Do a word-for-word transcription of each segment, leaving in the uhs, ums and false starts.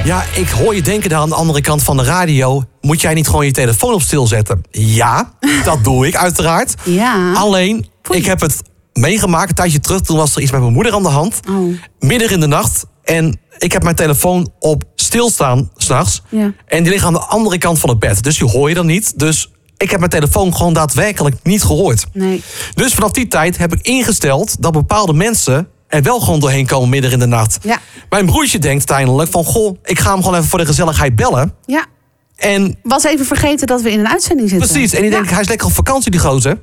Ja, ik hoor je denken daar aan de andere kant van de radio. Moet jij niet gewoon je telefoon op stil zetten? Ja, dat doe ik uiteraard. Ja. Alleen, ik heb het meegemaakt een tijdje terug. Toen was er iets met mijn moeder aan de hand. Oh. Midden in de nacht. En ik heb mijn telefoon op stilstaan s'nachts. Ja. En die ligt aan de andere kant van het bed. Dus die hoor je dan niet. Dus ik heb mijn telefoon gewoon daadwerkelijk niet gehoord. Nee. Dus vanaf die tijd heb ik ingesteld dat bepaalde mensen er wel gewoon doorheen komen midden in de nacht. Ja. Mijn broertje denkt uiteindelijk van, goh, ik ga hem gewoon even voor de gezelligheid bellen. Ja. En Was even vergeten dat we in een uitzending zitten. precies, en die Ja. denkt, hij is lekker op vakantie, die gozer.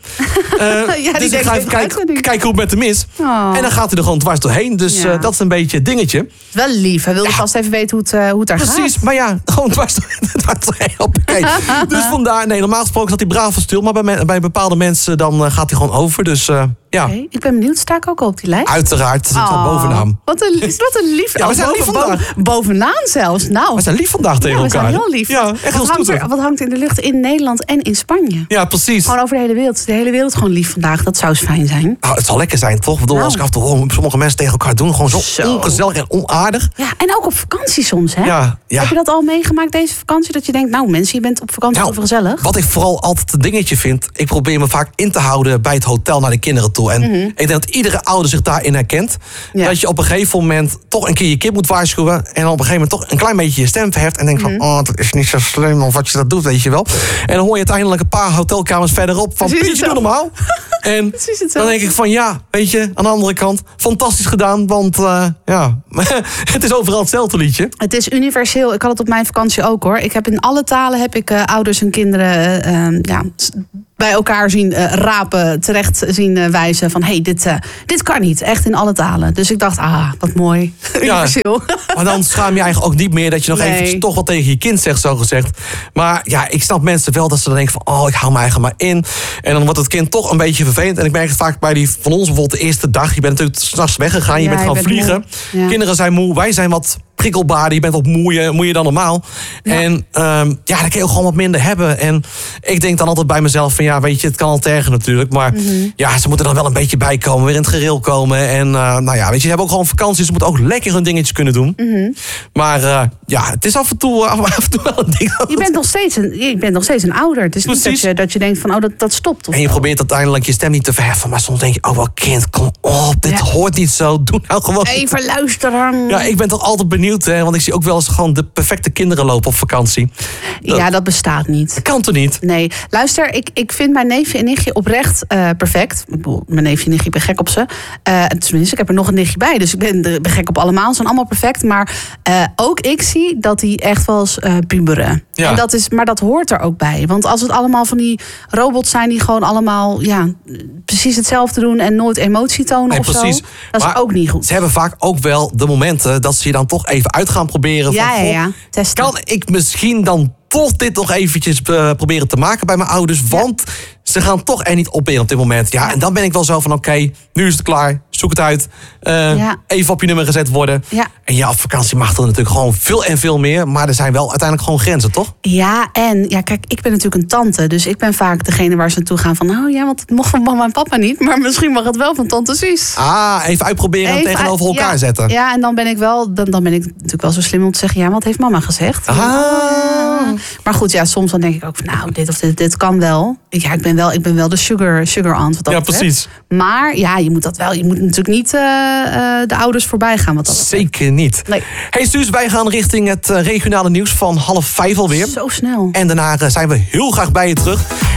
Uh, Ja, die dus ik denkt, ga even even kijken, uitzending. kijken hoe het met hem is. Oh. En dan gaat hij er gewoon dwars doorheen. Dus Ja. uh, dat is een beetje het dingetje. Wel lief. Hij wilde Ja. vast even weten hoe het, uh, hoe het daar Precies, gaat. maar ja, gewoon dwars doorheen. dwars doorheen. Hoppakee. Dus vandaar, nee, normaal gesproken zat hij braaf en stil. Maar bij, me- bij bepaalde mensen dan uh, gaat hij gewoon over. Dus uh, ja, Okay. Ik ben benieuwd, sta ik ook al op die lijst? uiteraard zit er Oh, bovenaan. Wat een, wat een lief. Ja, we zijn Oh, lief boven- vandaag. Bovenaan zelfs. Nou. We zijn lief vandaag tegen Ja, we elkaar. zijn heel lief. Ja, echt heel wat, hangt stoer. er, wat hangt in de lucht in Nederland en in Spanje? Ja, precies. Gewoon over de hele wereld. De hele wereld gewoon lief vandaag. Dat zou eens fijn zijn. Nou, het zal lekker zijn, toch? Ik bedoel, Nou. als ik af en toe hoor sommige mensen tegen elkaar doen, gewoon zo, Zo. ongezellig en onaardig. Ja, en ook op vakantie soms, hè? Ja, ja. Heb je dat al meegemaakt deze vakantie? Dat je denkt, nou mensen, je bent op vakantie Nou, over gezellig. Wat ik vooral altijd een dingetje vind, ik probeer me vaak in te houden bij het hotel naar de kinderen toe. En ik denk dat iedere ouder zich daarin herkent. Ja. Dat je op een gegeven moment toch een keer je kind moet waarschuwen. En op een gegeven moment toch een klein beetje je stem verheft. En denkt van, oh, dat is niet zo slim of wat je dat doet, weet je wel. En dan hoor je uiteindelijk een paar hotelkamers verderop van, Precies Pietje, doe hetzelfde. normaal. En Precies dan hetzelfde. denk ik van, ja, weet je, aan de andere kant, fantastisch gedaan. Want uh, ja, het is overal hetzelfde liedje. Het is universeel. Ik had het op mijn vakantie ook, hoor. Ik heb in alle talen heb ik uh, ouders en kinderen uh, uh, ja, s- bij elkaar zien uh, rapen, terecht zien uh, wijzen van, hé, hey, dit, uh, dit kan niet. Echt in alle talen. Dus ik dacht, ah, wat mooi. Universeel. Maar dan schaam je eigenlijk ook niet meer dat je nog Nee. eventjes toch wat tegen je kind zegt, zo gezegd. Maar ja, ik snap mensen wel dat ze dan denken van, oh, ik hou me eigen maar in. En dan wordt het kind toch een beetje vervelend. En ik merk het vaak bij die van ons bijvoorbeeld de eerste dag. Je bent natuurlijk 's nachts weggegaan, je Ja, bent je gaan bent vliegen. moe. Ja. Kinderen zijn moe, wij zijn wat prikkelbaarder. Je bent wat moeier, moeier dan normaal. Ja. En um, ja, dan kun je ook gewoon wat minder hebben. En ik denk dan altijd bij mezelf van, ja, weet je, het kan altijd erger natuurlijk. Maar Mm-hmm. ja, ze moeten er wel een beetje bij komen, weer in het gereel komen. En uh, nou ja, weet je, ze hebben ook gewoon vakantie. Ze moeten ook lekker hun dingetjes kunnen doen. Mm-hmm. Maar uh, ja, het is af en toe, af, af en toe wel een ding. Je bent nog steeds een, je bent nog steeds een ouder. Het is niet dat Precies. je, dat je denkt van, oh, dat, dat stopt. Of En je zo. probeert uiteindelijk je stem niet te verheffen. Maar soms denk je, oh wel kind, kom op, dit Ja. hoort niet zo. Doe nou gewoon. Even luisteren. Ja, ik ben toch altijd benieuwd, hè, want ik zie ook wel eens gewoon de perfecte kinderen lopen op vakantie. Dat Ja, dat bestaat niet. kan toch niet? Nee, luister, ik, ik vind mijn neefje en nichtje oprecht uh, perfect. Ik bedoel, mijn neefje en nichtje, ik ben gek op ze. Uh, tenminste, ik heb er nog een nichtje bij, dus ik ben, ben gek op allemaal. Ze zijn allemaal perfect, maar uh, ook ik zie dat die echt wel eens uh, puberen. Ja. En dat is, maar dat hoort er ook bij. Want als het allemaal van die robots zijn die gewoon allemaal ja, precies hetzelfde doen en nooit emotie tonen Nee, of precies. zo, dat is Maar ook niet goed. Ze hebben vaak ook wel de momenten dat ze je dan toch even uit gaan proberen. Ja, van, ja, goh, ja. Testen. kan ik misschien dan toch dit nog eventjes uh, proberen te maken bij mijn ouders? Want ze gaan toch er niet op in op dit moment. Ja, en dan ben ik wel zo van, oké, okay, nu is het klaar. Zoek het uit. Uh, Ja. Even op je nummer gezet worden. Ja. En ja, op vakantie mag er natuurlijk gewoon veel en veel meer. Maar er zijn wel uiteindelijk gewoon grenzen, toch? Ja, en ja, kijk, ik ben natuurlijk een tante. Dus ik ben vaak degene waar ze naartoe gaan van, nou ja, want het mocht van mama en papa niet. Maar misschien mag het wel van tante Suus. Ah, even uitproberen en Even tegenover uit- elkaar ja, zetten. Ja, en dan ben ik wel, dan, dan ben ik natuurlijk wel zo slim om te zeggen, ja, wat heeft mama gezegd? Ah. Maar goed, ja, soms dan denk ik ook van, nou, dit of dit, dit kan wel. Ja, ik ben wel, ik ben wel de sugar, sugar aunt. Wat dat Ja, betreft. precies. Maar ja, je moet dat wel, je moet natuurlijk niet uh, uh, de ouders voorbij gaan. Wat dat betreft. Zeker niet. Nee. Hey Suus, wij gaan richting het uh, regionale nieuws van half vijf alweer. Zo snel. En daarna uh, zijn we heel graag bij je terug.